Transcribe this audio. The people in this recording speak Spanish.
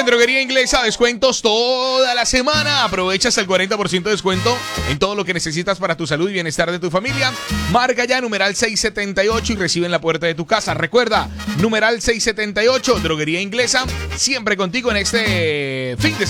en Droguería Inglesa, descuentos toda la semana. Aprovecha hasta el 40% de descuento en todo lo que necesitas para tu salud y bienestar de tu familia. Marca ya numeral 678 y recibe en la puerta de tu casa. Recuerda, numeral 678, Droguería Inglesa, siempre contigo en este fin de semana.